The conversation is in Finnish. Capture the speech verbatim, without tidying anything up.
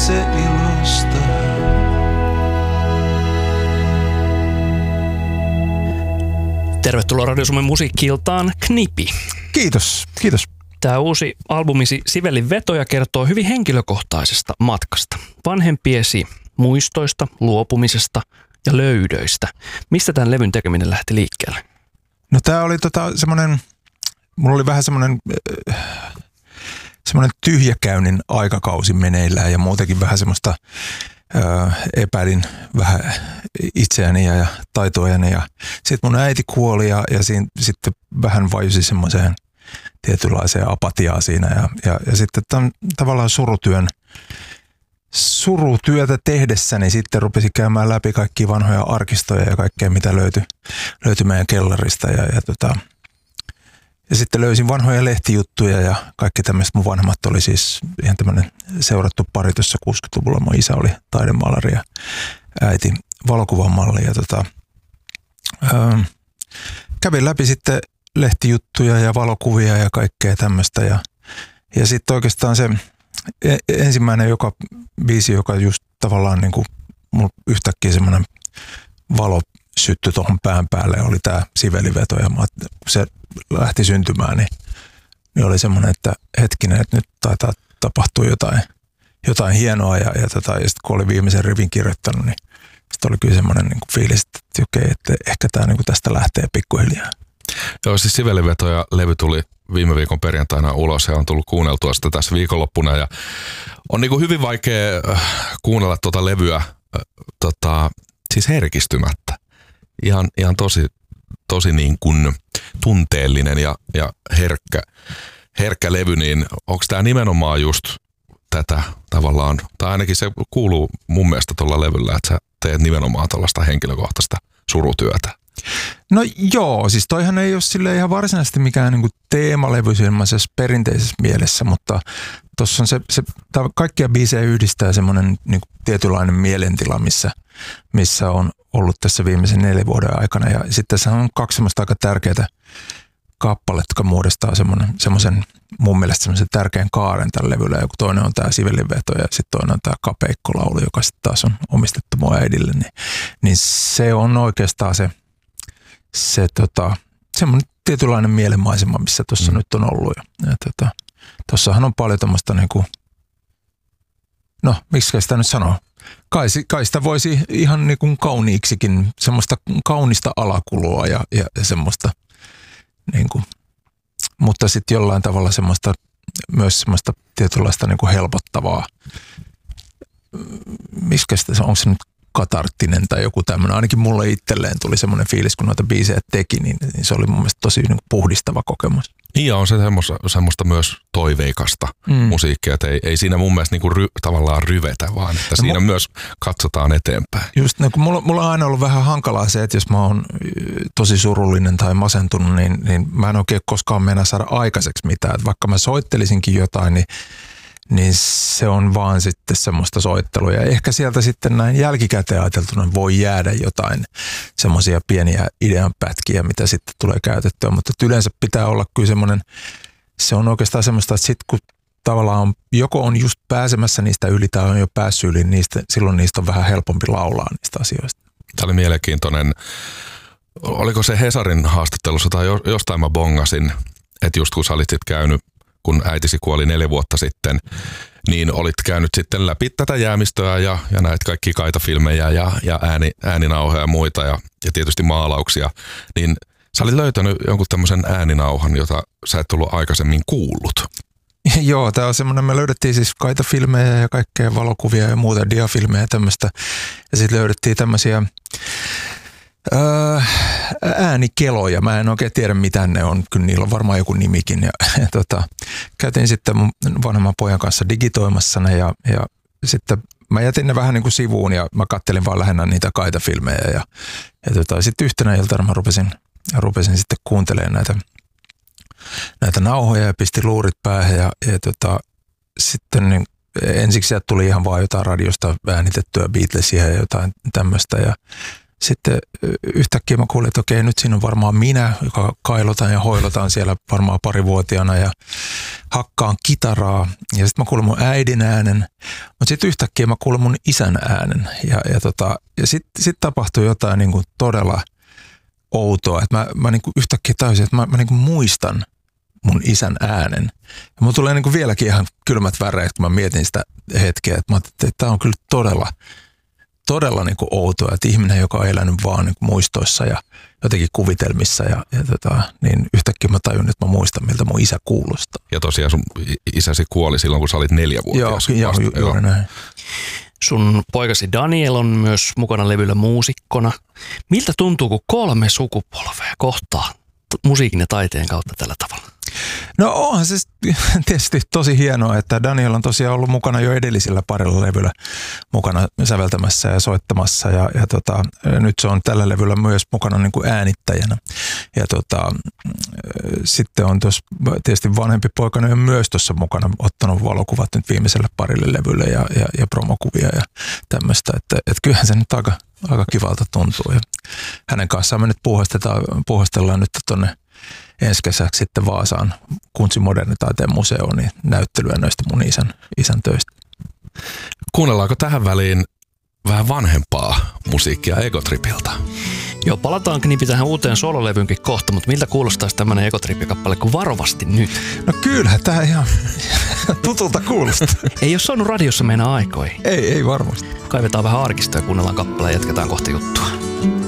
itse ilosta. Tervetuloa Radio Suomen musiikki-iltaan, Knipi. Kiitos, kiitos. Tämä uusi albumisi Sivellin vetoja kertoo hyvin henkilökohtaisesta matkasta. Vanhempiesi muistoista, luopumisesta ja löydöistä. Mistä tämän levyn tekeminen lähti liikkeelle? No tää oli tota semmoinen, mulla oli vähän semmoinen, semmoinen tyhjäkäynnin aikakausi meneillään ja muutenkin vähän semmoista äh, epäilin vähän itseäni ja, ja taitoajani. Ja sitten mun äiti kuoli ja, ja siinä sitten vähän vajusi semmoiseen tietynlaiseen apatiaan siinä. Ja, ja, ja sitten tämän tavallaan surutyön, surutyötä tehdessäni sitten rupesi käymään läpi kaikkia vanhoja arkistoja ja kaikkea, mitä löytyi, löytyi meidän kellarista. Ja, ja, tota, ja sitten löysin vanhoja lehtijuttuja ja kaikki tämmöistä. Mun vanhemmat oli siis ihan tämmöinen seurattu pari tuossa kuusikymmentäluvulla. Mun isä oli taidemaalari ja äiti valokuvan malli. Ja tota, ähm, kävin läpi sitten lehtijuttuja ja valokuvia ja kaikkea tämmöistä. Ja, ja sitten oikeastaan se ensimmäinen joka biisi, joka just tavallaan niin kuin mulla yhtäkkiä semmoinen valo syttyi tuohon pään päälle, oli tämä Siveliveto. Ja kun se lähti syntymään, niin, niin oli semmoinen, että hetkinen, että nyt taitaa tapahtua jotain, jotain hienoa. Ja, ja, tota, ja sitten kun oli viimeisen rivin kirjoittanut, niin sitten oli kyllä semmoinen niin kuin fiilis, että okei, että ehkä tämä niin kuin tästä lähtee pikkuhiljaa. Joo, siis Siveliveto ja levy tuli viime viikon perjantaina ulos ja on tullut kuunneltua sitä tässä viikonloppuna. Ja on niin kuin hyvin vaikea kuunnella tuota levyä tota, siis herkistymättä. Ihan, ihan tosi, tosi niin kuin tunteellinen ja, ja herkkä, herkkä levy, niin onko tämä nimenomaan just tätä tavallaan, tai ainakin se kuuluu mun mielestä tuolla levyllä, että sä teet nimenomaan tuollaista henkilökohtaista surutyötä. No joo, siis toihan ei ole silleen ihan varsinaisesti mikään niinku teemalevy semmoisessa perinteisessä mielessä, mutta tuossa on se, se kaikkia biisejä yhdistää semmoinen niinku tietynlainen mielentila, missä, missä on ollut tässä viimeisen neljän vuoden aikana. Ja sitten tässä on kaksi semmoista aika tärkeää kappaletta, jotka muodostaa semmoisen mun mielestä semmoisen tärkeän kaaren tällä levyllä. Joku toinen on tämä Sivellin veto ja sitten toinen on tämä Kapeikkolaulu, joka sitten taas on omistettu mun äidille. Niin, niin se on oikeastaan se Se tota, semmoinen tietynlainen mielenmaisema, missä tuossa mm. nyt on ollut. Ja, ja tota, tuossahan on paljon tämmöistä niinku, no miksi sitä nyt sanoo? Kai, kai sitä voisi ihan niinku kauniiksikin, semmoista kaunista alakulua ja, ja, ja semmoista, niinku, mutta sitten jollain tavalla semmoista, myös semmoista tietynlaista niinku helpottavaa. Miskä sitä, onko se nyt katarttinen tai joku tämmöinen. Ainakin mulle itselleen tuli semmoinen fiilis, kun noita biisejä teki, niin, niin se oli mun mielestä tosi niin puhdistava kokemus. Niin ja on se semmoista, semmoista myös toiveikasta mm. musiikkia, että ei, ei siinä mun mielestä niinku ry, tavallaan ryvetä, vaan että no siinä mu- myös katsotaan eteenpäin. Just, no, kun mulla, mulla on aina ollut vähän hankalaa se, että jos mä oon tosi surullinen tai masentunut, niin, niin mä en oikein koskaan mennä saada aikaiseksi mitään. Että vaikka mä soittelisinkin jotain, niin niin se on vaan sitten semmoista soittelua. Ja ehkä sieltä sitten näin jälkikäteen ajateltuna voi jäädä jotain semmoisia pieniä ideanpätkiä, mitä sitten tulee käytettyä. Mutta yleensä pitää olla kyllä semmoinen, se on oikeastaan semmoista, että sitten kun tavallaan on, joko on just pääsemässä niistä yli tai on jo päässyt yli, niistä, silloin niistä on vähän helpompi laulaa niistä asioista. Tämä oli mielenkiintoinen. Oliko se Hesarin haastattelussa tai jostain mä bongasin, että just kun sä olit sitten käynyt, kun äitisi kuoli neljä vuotta sitten, niin olit käynyt sitten läpi tätä jäämistöä ja, ja näitä kaikkia kaitafilmejä ja, ja ääni, ääninauhoja ja muita ja, ja tietysti maalauksia, niin sä olit löytänyt jonkun tämmöisen ääninauhan, jota sä et ollut aikaisemmin kuullut. Joo, tämä on semmoinen, me löydettiin siis kaitafilmejä ja kaikkea valokuvia ja muuta, diafilmejä ja tämmöistä, ja sitten löydettiin tämmöisiä Öö, äänikeloja. Mä en oikein tiedä, mitä ne on. Kyllä niillä on varmaan joku nimikin. Ja, ja tota, käytin sitten mun vanhemman pojan kanssa digitoimassa ne ja, ja sitten mä jätin ne vähän niin kuin sivuun ja mä kattelin vaan lähinnä niitä kaitafilmejä. Ja, ja tota, sitten yhtenä iltana mä rupesin, rupesin sitten kuuntelemaan näitä, näitä nauhoja ja pistin luurit päähän ja, ja tota, sitten niin ensiksi sieltä tuli ihan vaan jotain radiosta äänitettyä Beatlesia ja jotain tämmöistä ja sitten yhtäkkiä mä kuulin, että okei, nyt siinä on varmaan minä, joka kailotan ja hoilotan siellä varmaan parivuotiaana ja hakkaan kitaraa ja sitten mä kuulen mun äidin äänen, mutta sitten yhtäkkiä mä kuulen mun isän äänen ja, ja, tota, ja sitten sit tapahtui jotain niin kuin todella outoa, että mä, mä niin kuin yhtäkkiä tajusin, että mä, mä niin kuin muistan mun isän äänen. Ja mulla tulee niin kuin vieläkin ihan kylmät väreet, kun mä mietin sitä hetkeä, että mä ajattelin, että tämä on kyllä todella, todella niin kuin outoa, että ihminen, joka on elänyt vaan niin kuin muistoissa ja jotenkin kuvitelmissa, ja, ja tota, niin yhtäkkiä mä tajun, että mä muistan, miltä mun isä kuulostaa. Ja tosiaan sun isäsi kuoli silloin, kun sä olit neljävuotias. Joo, joo, ju, juuri näin. Sun poikasi Daniel on myös mukana levyllä muusikkona. Miltä tuntuu, kun kolme sukupolvea kohtaa musiikin ja taiteen kautta tällä tavalla? No onhan se tietysti tosi hienoa, että Daniel on tosiaan ollut mukana jo edellisillä parilla levyllä mukana säveltämässä ja soittamassa ja, ja tota, nyt se on tällä levyllä myös mukana niin kuin äänittäjänä. Ja tota, sitten on tuossa tietysti vanhempi poikana jo myös tuossa mukana ottanut valokuvat nyt viimeiselle parille levylle ja, ja, ja promokuvia ja tämmöistä, että, että kyllähän se nyt aika, aika kivalta tuntuu. Ja hänen kanssaan me nyt puuhastellaan nyt tuonne ensi kesäksi sitten Vaasaan Kuntsin moderni taiteen museoon niin näyttelyä näistä mun isän, isän töistä. Kuunnellaanko tähän väliin vähän vanhempaa musiikkia Egotripilta? Joo, palataan Knipi tähän uuteen sololevynkin kohta, mutta miltä kuulostaisi tämmöinen Egotrippi-kappale kuin Varovasti nyt? No kyllähän tää ihan tutulta kuulostaa. Ei ole soinut radiossa meinaa aikoihin. Ei, ei varmasti. Kaivetaan vähän arkistoa ja kuunnellaan kappale ja jatketaan kohta juttua.